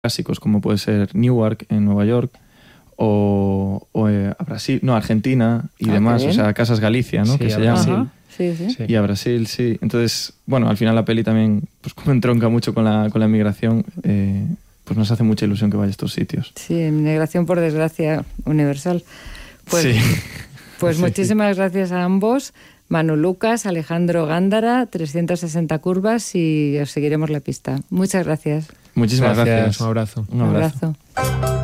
clásicos como puede ser Newark en Nueva York o a Brasil, no, Argentina y demás, o sea, Casas Galicia, ¿no? Sí, que se llama. Sí. Y a Brasil, sí. Entonces, bueno, al final la peli también, pues como entronca mucho con la inmigración, pues nos hace mucha ilusión que vaya a estos sitios. Sí, inmigración por desgracia universal. Pues, sí. Pues sí. Muchísimas gracias a ambos. Manu Lucas, Alejandro Gándara, 360 curvas, y os seguiremos la pista. Muchas gracias. Muchísimas gracias. Un abrazo. Un abrazo.